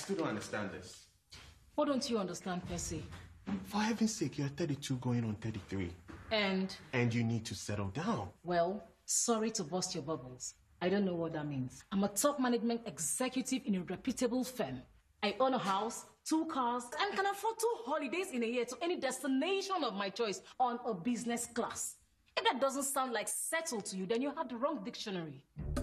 still don't understand this. What don't you understand, Percy? For heaven's sake, you're 32 going on 33. And you need to settle down. Well, sorry to burst your bubbles. I don't know what that means. I'm a top management executive in a reputable firm. I own a house, 2 cars, and can afford 2 holidays in a year to any destination of my choice on a business class. If that doesn't sound like settled to you, then you have the wrong dictionary.